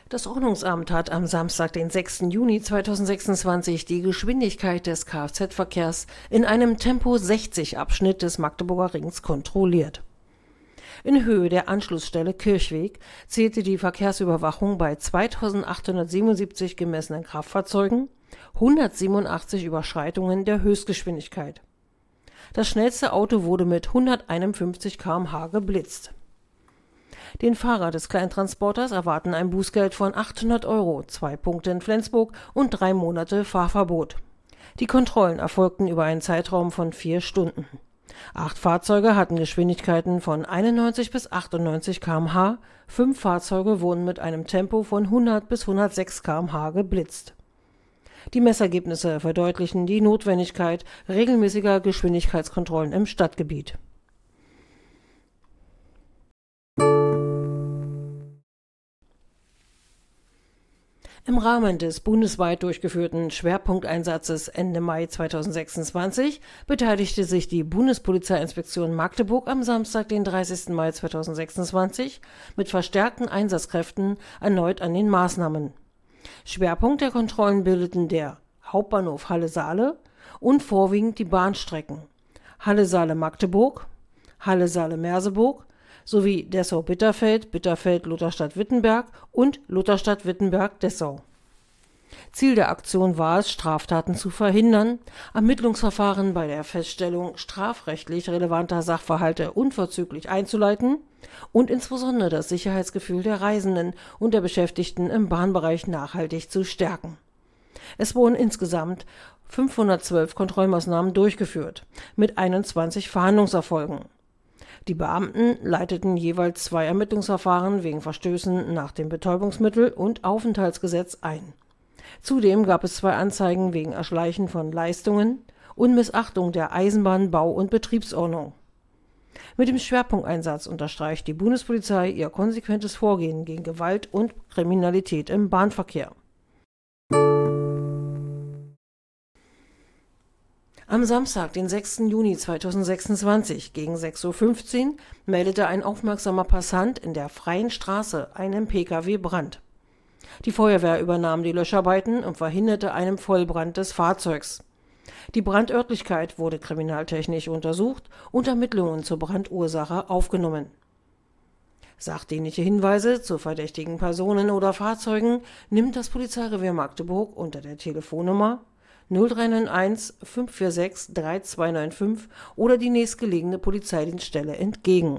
Das Ordnungsamt hat am Samstag, den 6. Juni 2026, die Geschwindigkeit des Kfz-Verkehrs in einem Tempo-60-Abschnitt des Magdeburger Rings kontrolliert. In Höhe der Anschlussstelle Kirchweg zählte die Verkehrsüberwachung bei 2877 gemessenen Kraftfahrzeugen 187 Überschreitungen der Höchstgeschwindigkeit. Das schnellste Auto wurde mit 151 km/h geblitzt. Den Fahrer des Kleintransporters erwarten ein Bußgeld von 800 €, 2 Punkte in Flensburg und 3 Monate Fahrverbot. Die Kontrollen erfolgten über einen Zeitraum von 4 Stunden. 8 Fahrzeuge hatten Geschwindigkeiten von 91 bis 98 km/h, 5 Fahrzeuge wurden mit einem Tempo von 100 bis 106 km/h geblitzt. Die Messergebnisse verdeutlichen die Notwendigkeit regelmäßiger Geschwindigkeitskontrollen im Stadtgebiet. Im Rahmen des bundesweit durchgeführten Schwerpunkteinsatzes Ende Mai 2026 beteiligte sich die Bundespolizeiinspektion Magdeburg am Samstag, den 30. Mai 2026, mit verstärkten Einsatzkräften erneut an den Maßnahmen. Schwerpunkt der Kontrollen bildeten der Hauptbahnhof Halle-Saale und vorwiegend die Bahnstrecken Halle-Saale-Magdeburg, Halle-Saale-Merseburg sowie Dessau-Bitterfeld, Bitterfeld-Lutherstadt-Wittenberg und Lutherstadt-Wittenberg-Dessau. Ziel der Aktion war es, Straftaten zu verhindern, Ermittlungsverfahren bei der Feststellung strafrechtlich relevanter Sachverhalte unverzüglich einzuleiten und insbesondere das Sicherheitsgefühl der Reisenden und der Beschäftigten im Bahnbereich nachhaltig zu stärken. Es wurden insgesamt 512 Kontrollmaßnahmen durchgeführt, mit 21 Verhandlungserfolgen. Die Beamten leiteten jeweils 2 Ermittlungsverfahren wegen Verstößen nach dem Betäubungsmittel- und Aufenthaltsgesetz ein. Zudem gab es 2 Anzeigen wegen Erschleichen von Leistungen und Missachtung der Eisenbahn-, Bau- und Betriebsordnung. Mit dem Schwerpunkteinsatz unterstreicht die Bundespolizei ihr konsequentes Vorgehen gegen Gewalt und Kriminalität im Bahnverkehr. Am Samstag, den 6. Juni 2026, gegen 6:15 Uhr, meldete ein aufmerksamer Passant in der Freien Straße einen Pkw Brand. Die Feuerwehr übernahm die Löscharbeiten und verhinderte einen Vollbrand des Fahrzeugs. Die Brandörtlichkeit wurde kriminaltechnisch untersucht und Ermittlungen zur Brandursache aufgenommen. Sachdienliche Hinweise zu verdächtigen Personen oder Fahrzeugen nimmt das Polizeirevier Magdeburg unter der Telefonnummer 0391 546 3295 oder die nächstgelegene Polizeidienststelle entgegen.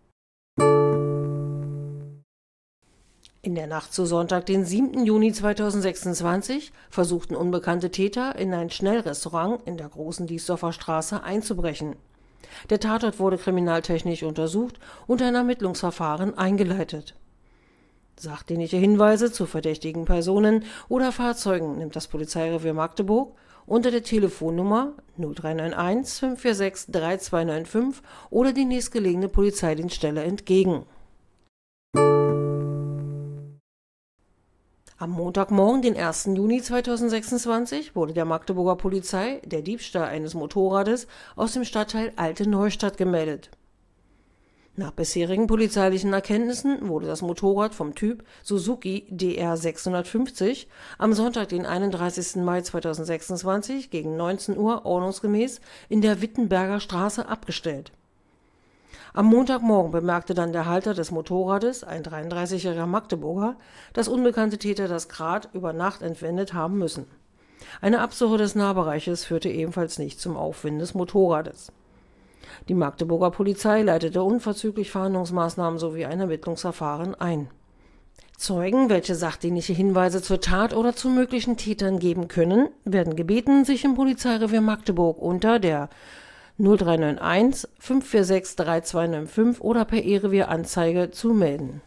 In der Nacht zu Sonntag, den 7. Juni 2026, versuchten unbekannte Täter in ein Schnellrestaurant in der Großen Diesdorfer Straße einzubrechen. Der Tatort wurde kriminaltechnisch untersucht und ein Ermittlungsverfahren eingeleitet. Sachdienliche Hinweise zu verdächtigen Personen oder Fahrzeugen nimmt das Polizeirevier Magdeburg unter der Telefonnummer 0391 546 3295 oder die nächstgelegene Polizeidienststelle entgegen. Am Montagmorgen, den 1. Juni 2026, wurde der Magdeburger Polizei der Diebstahl eines Motorrades aus dem Stadtteil Alte Neustadt gemeldet. Nach bisherigen polizeilichen Erkenntnissen wurde das Motorrad vom Typ Suzuki DR 650 am Sonntag, den 31. Mai 2026, gegen 19 Uhr ordnungsgemäß in der Wittenberger Straße abgestellt. Am Montagmorgen bemerkte dann der Halter des Motorrades, ein 33-jähriger Magdeburger, dass unbekannte Täter das Rad über Nacht entwendet haben müssen. Eine Absuche des Nahbereiches führte ebenfalls nicht zum Auffinden des Motorrades. Die Magdeburger Polizei leitete unverzüglich Fahndungsmaßnahmen sowie ein Ermittlungsverfahren ein. Zeugen, welche sachdienliche Hinweise zur Tat oder zu möglichen Tätern geben können, werden gebeten, sich im Polizeirevier Magdeburg unter der 0391 546 3295 oder per E-Revier-Anzeige zu melden.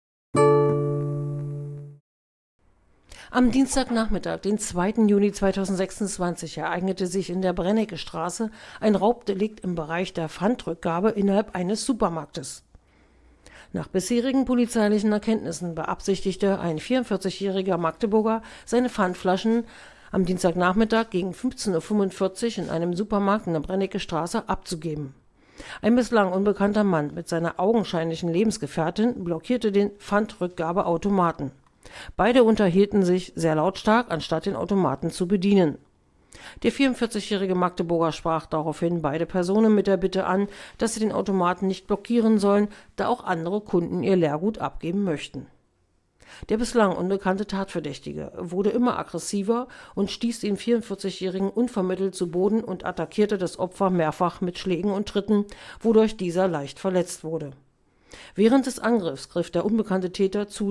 Am Dienstagnachmittag, den 2. Juni 2026, ereignete sich in der Brennecke-Straße ein Raubdelikt im Bereich der Pfandrückgabe innerhalb eines Supermarktes. Nach bisherigen polizeilichen Erkenntnissen beabsichtigte ein 44-jähriger Magdeburger, seine Pfandflaschen am Dienstagnachmittag gegen 15:45 Uhr in einem Supermarkt in der Brennecke-Straße abzugeben. Ein bislang unbekannter Mann mit seiner augenscheinlichen Lebensgefährtin blockierte den Pfandrückgabeautomaten. Beide unterhielten sich sehr lautstark, anstatt den Automaten zu bedienen. Der 44-jährige Magdeburger sprach daraufhin beide Personen mit der Bitte an, dass sie den Automaten nicht blockieren sollen, da auch andere Kunden ihr Leergut abgeben möchten. Der bislang unbekannte Tatverdächtige wurde immer aggressiver und stieß den 44-Jährigen unvermittelt zu Boden und attackierte das Opfer mehrfach mit Schlägen und Tritten, wodurch dieser leicht verletzt wurde. Während des Angriffs griff der unbekannte Täter